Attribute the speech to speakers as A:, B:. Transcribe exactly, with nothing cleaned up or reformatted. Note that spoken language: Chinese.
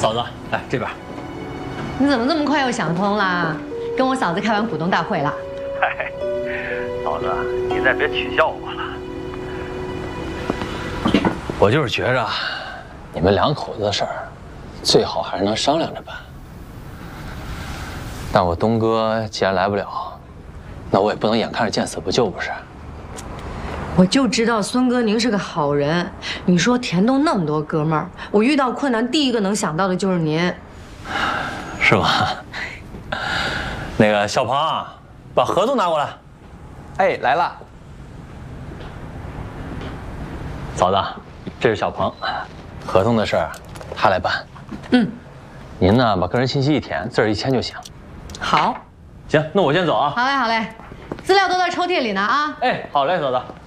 A: 嫂子，来这边。
B: 你怎么这么快又想通啦？跟我嫂子开完股东大会了。
A: 嗨，嫂子，你再别取笑我了。我就是觉着，你们两口子的事儿，最好还是能商量着办。但我东哥既然来不了，那我也不能眼看着见死不救，不是？
B: 我就知道孙哥您是个好人。你说田东那么多哥们儿，我遇到困难第一个能想到的就是您，
A: 是吗？那个小鹏，把合同拿过来。
C: 哎，来了。
A: 嫂子，这是小鹏，合同的事儿他来办。
B: 嗯，
A: 您呢把个人信息一填，字儿一签就行。
B: 好。
A: 行，那我先走啊。
B: 好嘞，好嘞，资料都在抽屉里呢啊。
A: 哎，好嘞，嫂子。